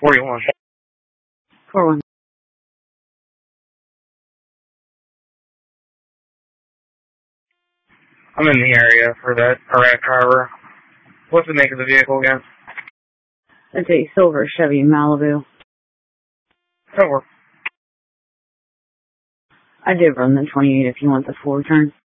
41. 41. I'm in the area for that Iraq driver. What's the make of the vehicle again? It's a silver Chevy Malibu. Over. I did run the 28 if you want the full return.